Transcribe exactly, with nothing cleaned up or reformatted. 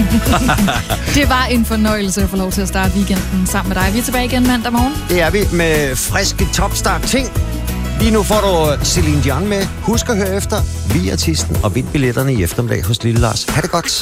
Det var en fornøjelse at få lov til at starte weekenden sammen med dig. Vi er tilbage igen mandag morgen. Det er vi med friske topstart-ting. Lige nu får du Celine Dion med. Husk at høre efter. Vi er artisten og vind billetterne i eftermiddag hos Lille Lars. Ha' det godt.